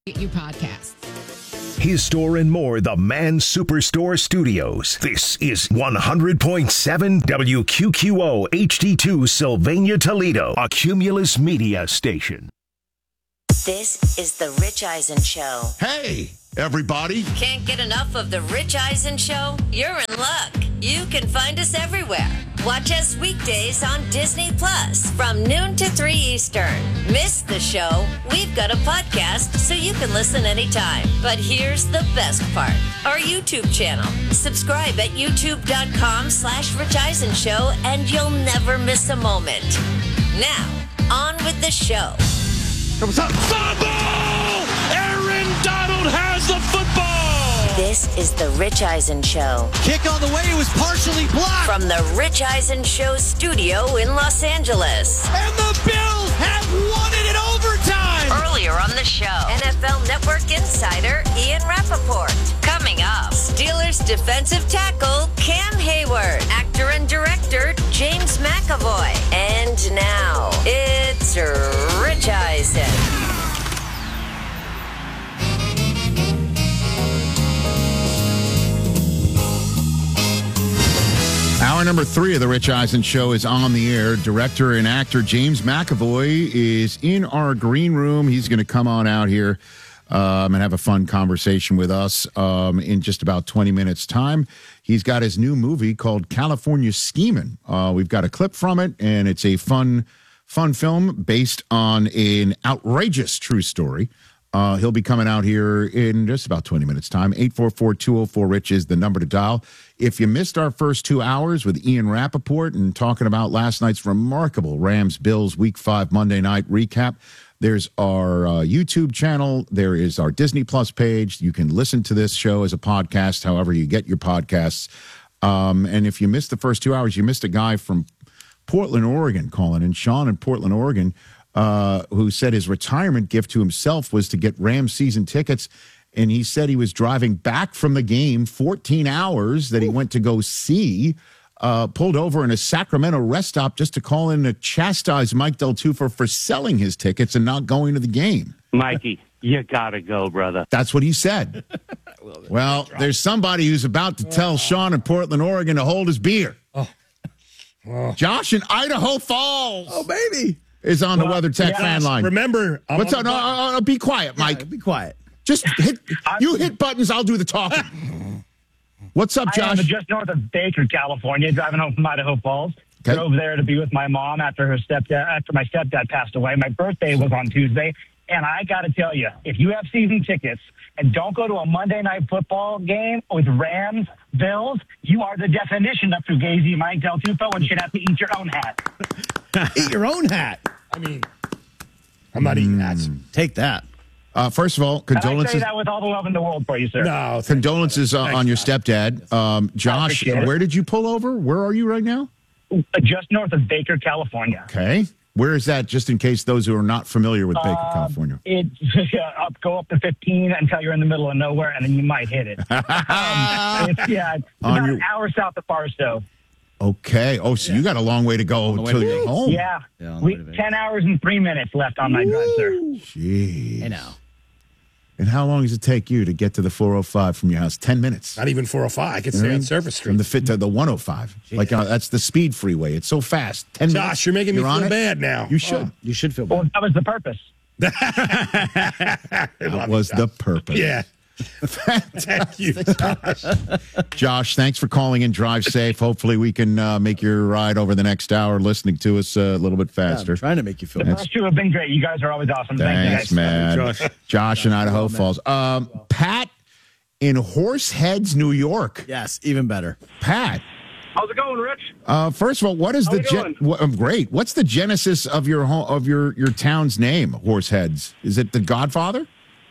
You podcast. His Store and More, the Man Superstore Studios. This is 100.7 WQQO HD2 Sylvania, Toledo, a Cumulus Media station. This is The Rich Eisen Show. Hey, everybody. Can't get enough of The Rich Eisen Show? You're in luck. You can find us everywhere. Watch us weekdays on Disney Plus from noon to 3 Eastern. Miss the show? We've got a podcast so you can listen anytime. But here's the best part. Our YouTube channel. Subscribe at youtube.com/Rich Eisen Show and you'll never miss a moment. Now, on with the show. What's up? Fumble! Aaron Donald has the football! This is The Rich Eisen Show. Kick on the way, it was partially blocked. From The Rich Eisen Show studio in Los Angeles. And the Bills have won it in overtime. Earlier on the show, NFL Network insider Ian Rappaport. Coming up, Steelers defensive tackle Cam Hayward. Actor and director James McAvoy. And now, it's Rich Eisen. Hour number 3 of The Rich Eisen Show is on the air. Director and actor James McAvoy is in our green room. He's going to come on out here and have a fun conversation with us in just about 20 minutes' time. He's got his new movie called California Schemin'. We've got a clip from it, and it's a fun film based on an outrageous true story. He'll be coming out here in just about 20 minutes' time. 844-204-RICH is the number to dial. If you missed our first 2 hours with Ian Rappaport and talking about last night's remarkable Rams-Bills Week 5 Monday night recap, there's our YouTube channel. There is our Disney Plus page. You can listen to this show as a podcast, however you get your podcasts. And if you missed the first 2 hours, you missed a guy from Portland, Oregon calling in. Sean in Portland, Oregon, who said his retirement gift to himself was to get Rams season tickets. And he said he was driving back from the game 14 hours that he went to go see, pulled over in a Sacramento rest stop just to call in to chastise Mike Del Tufo for selling his tickets and not going to the game. Mikey, you gotta go, brother. That's what he said. Well, there's somebody who's about to tell Sean in Portland, Oregon to hold his beer. Josh in Idaho Falls. Oh, baby. Is on the WeatherTech fan line. Remember, what's up? No, be quiet, Mike. Yeah, be quiet. Just hit. You hit buttons. I'll do the talking. What's up, Josh? I'm just north of Baker, California, driving home from Idaho Falls. Okay. Drove there to be with my mom after my stepdad passed away. My birthday was on Tuesday, and I got to tell you, if you have season tickets and don't go to a Monday night football game with Rams, Bills, you are the definition of Fugazi, Mike Del Tufo, and should have to eat your own hat. Eat your own hat. I mean, I'm not eating hats. Take that. First of all, condolences. I say that with all the love in the world for you, sir. No, condolences on your stepdad. Josh, where did you pull over? Where are you right now? Just north of Baker, California. Okay. Where is that, just in case those who are not familiar with Baker, California? Go up to 15 until you're in the middle of nowhere, and then you might hit it. It's about an hour south of Barstow. Okay. Oh, so you got a long way to go until you're home. Yeah. 10 hours and 3 minutes left on my drive, sir. Jeez. I know. And how long does it take you to get to the 405 from your house? 10 minutes. Not even 405. I could stay on Surface Street. From the fit to the 105. Jeez. Like that's the speed freeway. It's so fast. 10 minutes. Josh, you're making me feel bad now. You should. You should feel bad. Well, that was the purpose. That was the purpose. Yeah. Thank you, Josh. Josh, thanks for calling in. Drive safe. Hopefully we can make your ride over the next hour listening to us a little bit faster. I'm trying to make you feel better. The first two have been great. You guys are always awesome. Thanks, man. Josh in Idaho Falls. Pat in Horseheads, New York. Yes, even better. Pat. How's it going, Rich? First of all, what is great? What's the genesis of your town's name, Horseheads? Is it the Godfather?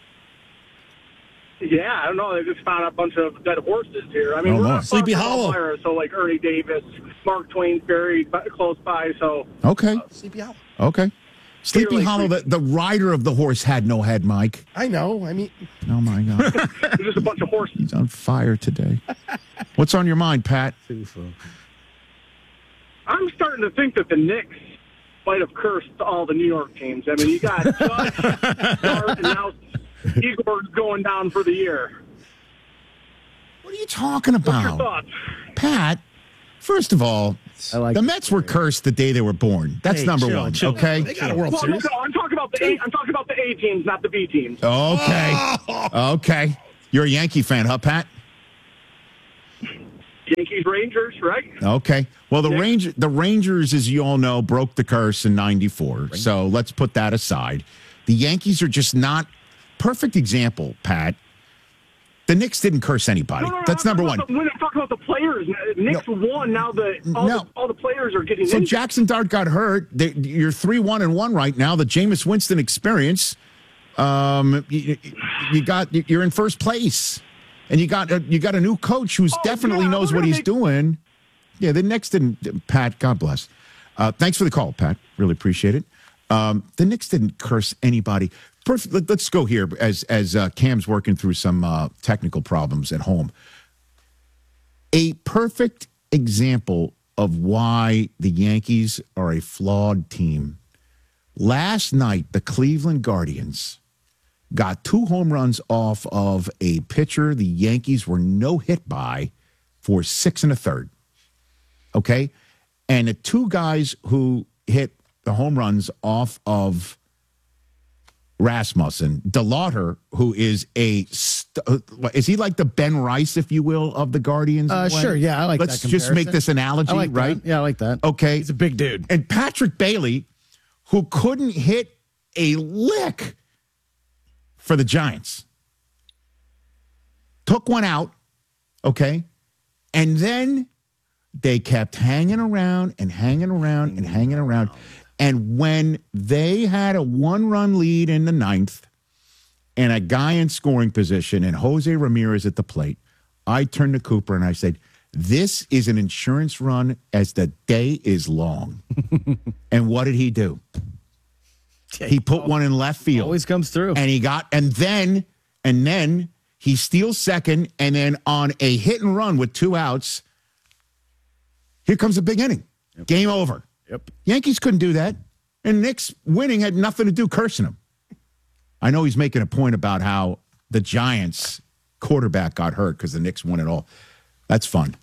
Yeah, I don't know. They just found a bunch of dead horses here. I mean, we're not Sleepy Hollow. Fire, so like Ernie Davis, Mark Twain's buried close by. So okay, Sleepy Hollow. Okay, Sleepy Hollow. The rider of the horse had no head, Mike. I know. I mean, oh my God, there's just a bunch of horses. He's on fire today. What's on your mind, Pat? I'm starting to think that the Knicks might have cursed all the New York teams. I mean, you got Judge, Dart, and now Igor's going down for the year. What are you talking What's your about? thoughts? Pat, first of all, the Mets were cursed the day they were born. That's number one, okay? They got a World Well, Series. no, I'm talking about the A teams, not the B teams. Okay. Okay. You're a Yankee fan, huh, Pat? Yankees, Rangers, right? Okay. Well, the Rangers, as you all know, broke the curse in '94. So let's put that aside. The Yankees are just not perfect example, Pat. The Knicks didn't curse anybody. No, That's number one. When I'm talking about the players, Knicks won. Now all the players are getting So injured. Jackson Dart got hurt. You're 3-1-1 right now. The Jameis Winston experience. You're in first place, and you got a new coach who's definitely knows what he's doing. Yeah, the Knicks didn't. Pat, God bless. Thanks for the call, Pat. Really appreciate it. The Knicks didn't curse anybody. Let's go here as Cam's working through some technical problems at home. A perfect example of why the Yankees are a flawed team. Last night, the Cleveland Guardians got 2 home runs off of a pitcher the Yankees were no hit by for 6 1/3. Okay? And the 2 guys who hit the home runs off of Rasmussen, DeLauter, who is is he like the Ben Rice, if you will, of the Guardians? Sure, yeah, I like that Let's comparison. just make this analogy, I like right? that. Yeah, I like that. Okay. He's a big dude. And Patrick Bailey, who couldn't hit a lick for the Giants, took one out, okay? And then they kept hanging around and hanging around and hanging around. And when they had a 1-run lead in the 9th and a guy in scoring position and Jose Ramirez at the plate, I turned to Cooper and I said, this is an insurance run as the day is long. And what did he do? He put one in left field. Always comes through. And then he steals second, and then on a hit and run with 2 outs, here comes a big inning. Yep. Game over. Yep. Yankees couldn't do that. And Knicks winning had nothing to do cursing him. I know he's making a point about how the Giants quarterback got hurt because the Knicks won it all. That's fun.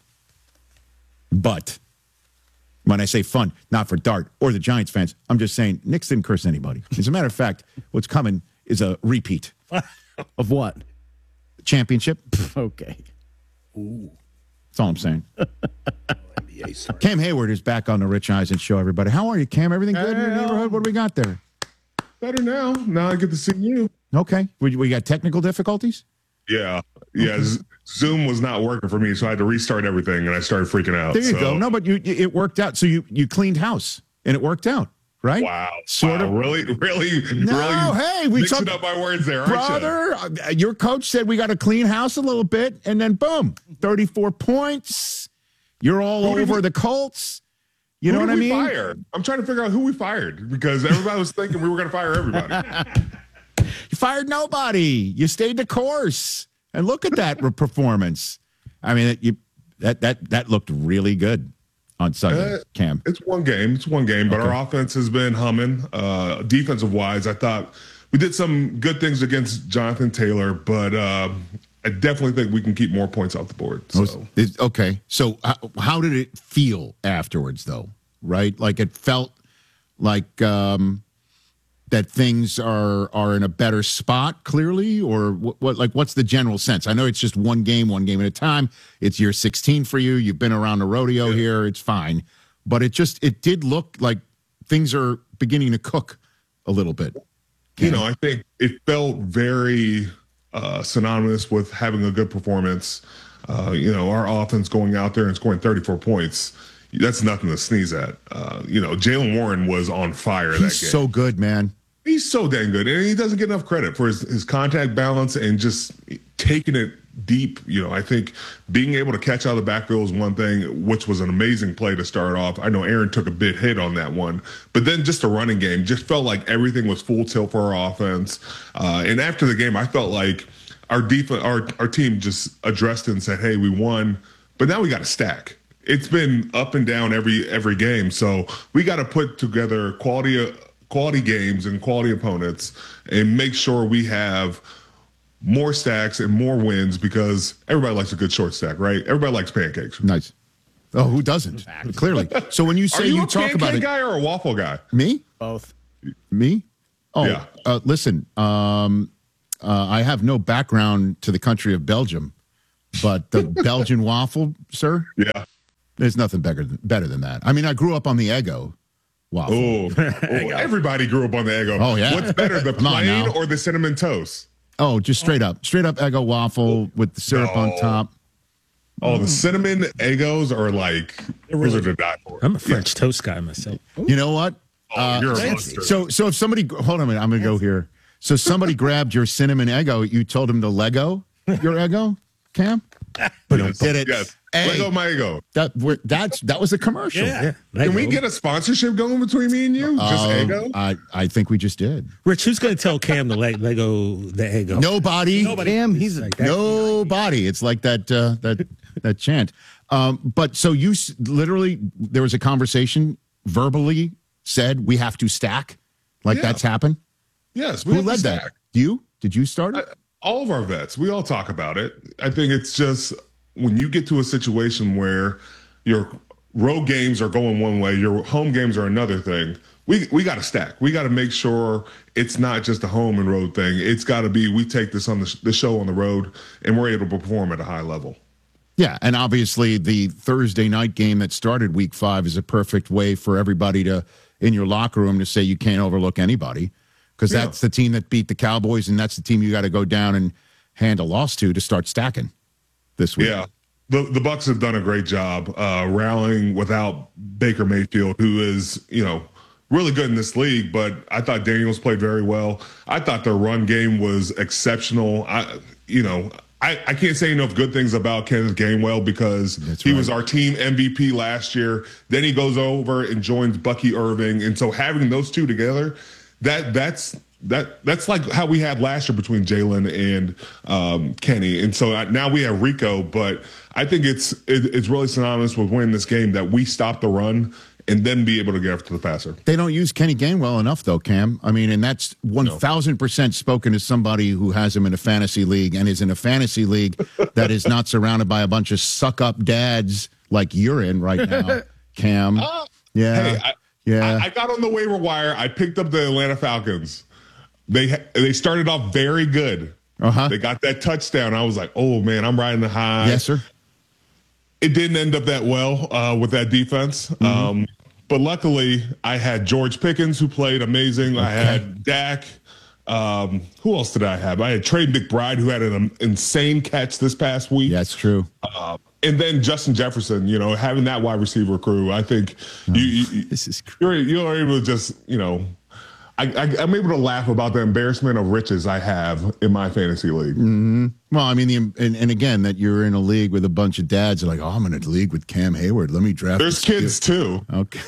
But when I say fun, not for Dart or the Giants fans, I'm just saying Knicks didn't curse anybody. As a matter of fact, what's coming is a repeat. Of what? Championship. Okay. That's all I'm saying. Cam Hayward is back on the Rich Eisen show, everybody. How are you, Cam? Everything good in your neighborhood? What do we got there? Better now. Now I get to see you. Okay. We got technical difficulties? Yeah. Zoom was not working for me, so I had to restart everything, and I started freaking out. There you go. No, but it worked out. So you cleaned house, and it worked out, right? Wow. Sort of. Really, hey, we mixing up my words there, brother. Your coach said we got to clean house a little bit, and then boom, 34 points. You're all over the Colts. You know what I mean? Fire? I'm trying to figure out who we fired because everybody was thinking we were going to fire everybody. You fired nobody. You stayed the course. And look at that performance. I mean, that looked really good on Sunday, Cam. It's one game, but our offense has been humming. Defensive wise, I thought we did some good things against Jonathan Taylor, but I definitely think we can keep more points off the board. So. Okay. So how did it feel afterwards, though? Right? Like it felt like that things are in a better spot, clearly, or what? Like, what's the general sense? I know it's just one game at a time. It's year 16 for you. You've been around the rodeo here. It's fine, but it did look like things are beginning to cook a little bit. You know, I think it felt very synonymous with having a good performance. Our offense going out there and scoring 34 points. That's nothing to sneeze at. Jaylen Warren was on fire that game. He's so good, man. He's so dang good. And he doesn't get enough credit for his contact balance and just taking it deep. I think being able to catch out of the backfield is one thing, which was an amazing play to start off. I know Aaron took a big hit on that one. But then just the running game just felt like everything was full tilt for our offense. And after the game, I felt like our defense, our team just addressed it and said, hey, we won, but now we got to stack. It's been up and down every game. So we got to put together quality games and quality opponents and make sure we have more stacks and more wins because everybody likes a good short stack, right? Everybody likes pancakes. Nice. Oh, who doesn't? Clearly. So when you say Are you a talk about pancake it, guy or a waffle guy? me, Both. me. Oh, Yeah. Listen. I have no background to the country of Belgium, but the Belgian waffle, sir, Yeah. there's nothing better than that. I mean, I grew up on the Eggo waffle. Everybody grew up on the Eggo. Oh, yeah. What's better, the Come on plain now. or the cinnamon toast? Oh, just straight up Eggo waffle with the syrup on No. top. Oh, the cinnamon Eggos are like those are to die for. I'm a French toast guy myself. You know what? You're a monster. So if somebody, hold on a minute, I'm going to go here. So somebody grabbed your cinnamon Eggo, you told him to Lego your Eggo, Cam? Yes. Did it? Yes. Hey. Lego my Eggo. That was a commercial. Yeah. Can we get a sponsorship going between me and you? Just Eggo? I think we just did. Rich, who's going to tell Cam the Lego the Eggo? Nobody. Cam, he's like that. Nobody. It's like that that chant. But so you literally, there was a conversation verbally said we have to stack, like Yeah. that's happened. Yes. Who led that? You? Did you start it? All of our vets, we all talk about it. I think it's just when you get to a situation where your road games are going one way, your home games are another thing. We got to stack. We got to make sure it's not just a home and road thing. It's got to be we take this on the show on the road and we're able to perform at a high level. Yeah, and obviously the Thursday night game that started Week 5 is a perfect way for everybody to, in your locker room, to say you can't overlook anybody because that's the team that beat the Cowboys, and that's the team you got to go down and hand a loss to start stacking this week. Yeah, the Bucs have done a great job rallying without Baker Mayfield, who is really good in this league. But I thought Daniels played very well. I thought their run game was exceptional. I can't say enough good things about Kenneth Gainwell because he was our team MVP last year. Then he goes over and joins Bucky Irving, and so having those two together, that's like how we had last year between Jalen and Kenny. And so now we have Rico, but I think it's really synonymous with winning this game that we stop the run and then be able to get after the passer. They don't use Kenny Gainwell enough, though, Cam. I mean, and that's 1,000% spoken as somebody who has him in a fantasy league and is in a fantasy league that is not surrounded by a bunch of suck-up dads like you're in right now, Cam. I got on the waiver wire. I picked up the Atlanta Falcons. They started off very good. They got that touchdown. I was like, oh, man, I'm riding the high. Yes, sir. It didn't end up that well with that defense. But luckily, I had George Pickens, who played amazing. I had Dak. Who else did I have? I had Trey McBride, who had an insane catch this past week. That's true. And then Justin Jefferson, having that wide receiver crew, I think This is crazy. you're able to just, I'm able to laugh about the embarrassment of riches I have in my fantasy league. Well, I mean, and again, that you're in a league with a bunch of dads. They're like, oh, I'm in a league with Cam Hayward. Let me draft. There's kids too. Okay.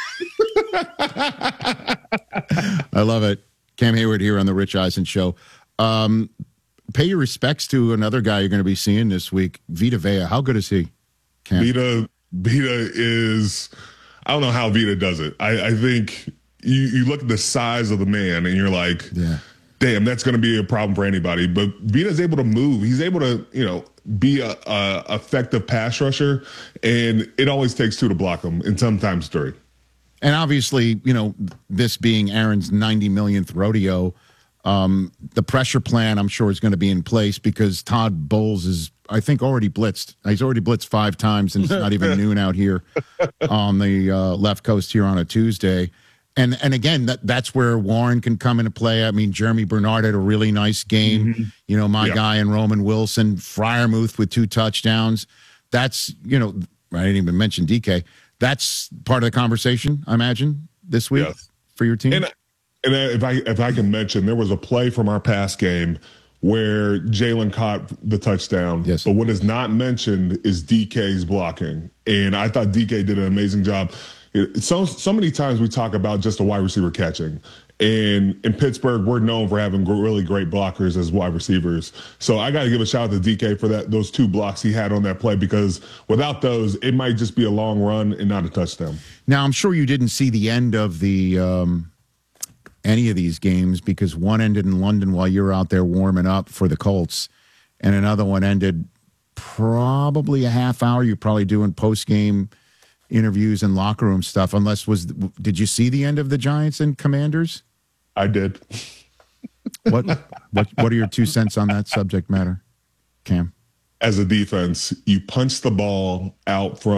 I love it. Cam Hayward here on the Rich Eisen Show. Pay your respects to another guy you're going to be seeing this week, Vita Vea. How good is he, Cam? Vita is, I don't know how Vita does it. I think you look at the size of the man and you're like, damn, that's going to be a problem for anybody. But Vita's able to move. He's able to, be a effective pass rusher, and it always takes two to block him, and sometimes three. And obviously, this being Aaron's 90 millionth rodeo, the pressure plan, I'm sure, is going to be in place because Todd Bowles is, I think, already blitzed. He's already blitzed 5 times, and it's not even noon out here on the left coast here on a Tuesday. And again, that's where Warren can come into play. I mean, Jeremy Bernard had a really nice game. My guy and Roman Wilson, Freiermuth with 2 touchdowns. That's, I didn't even mention DK. That's part of the conversation, I imagine, this week for your team. And if I can mention, there was a play from our past game where Jalen caught the touchdown. Yes. But what is not mentioned is DK's blocking. And I thought DK did an amazing job. So many times we talk about just a wide receiver catching. And in Pittsburgh, we're known for having really great blockers as wide receivers. So I got to give a shout out to DK for those 2 blocks he had on that play, because without those, it might just be a long run and not a touchdown. Now, I'm sure you didn't see the end of the any of these games because one ended in London while you were out there warming up for the Colts, and another one ended probably a half hour. You're probably doing post-game interviews and locker room stuff. Did you see the end of the Giants and Commanders? I did. What are your 2 cents on that subject matter, Cam? As a defense, you punch the ball out from